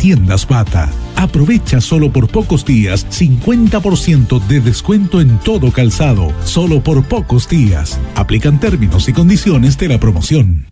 Tiendas Bata. Aprovecha solo por pocos días 50% de descuento en todo calzado, solo por pocos días. Aplican términos y condiciones de la promoción.